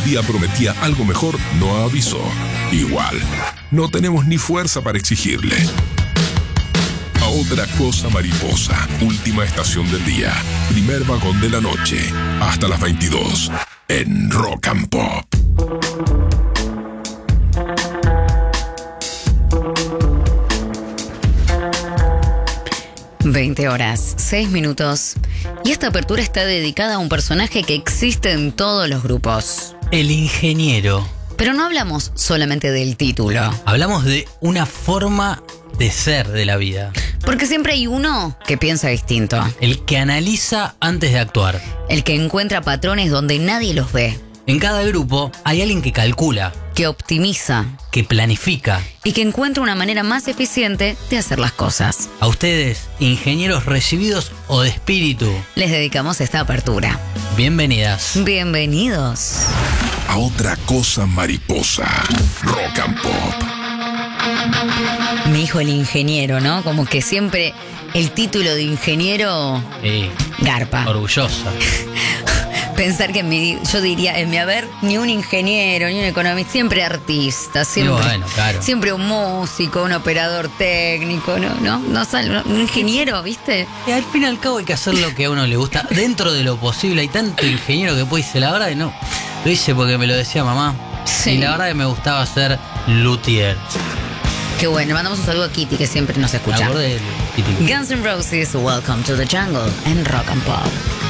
el día prometía algo mejor, no avisó. Igual, no tenemos ni fuerza para exigirle. A otra cosa mariposa, última estación del día, primer vagón de la noche, hasta las 22, en Rock and Pop. (20:06) y esta apertura está dedicada a un personaje que existe en todos los grupos. El ingeniero. Pero no hablamos solamente del título. Hablamos de una forma de ser de la vida. Porque siempre hay uno que piensa distinto. El que analiza antes de actuar. El que encuentra patrones donde nadie los ve. En cada grupo hay alguien que calcula, que optimiza, que planifica y que encuentra una manera más eficiente de hacer las cosas. A ustedes, ingenieros recibidos o de espíritu, les dedicamos esta apertura. Bienvenidas. Bienvenidos. A otra cosa mariposa, Rock and Pop. Mi hijo el ingeniero, ¿no? Como que siempre el título de ingeniero garpa. Orgullosa. Pensar que yo diría, en mi haber, ni un ingeniero, ni un economista, siempre artista, siempre, bueno, claro. Siempre un músico, un operador técnico, no sale, un ingeniero, ¿viste? Y al fin y al cabo hay que hacer lo que a uno le gusta, dentro de lo posible. Hay tanto ingeniero que puede decir, la verdad que no. Lo hice porque me lo decía mamá. Sí. Y la verdad que me gustaba ser luthier. Qué bueno, mandamos un saludo a Kitty, que siempre nos escucha. Me acordé de Kitty. Guns N' Roses, Welcome to the Jungle, en Rock and Pop.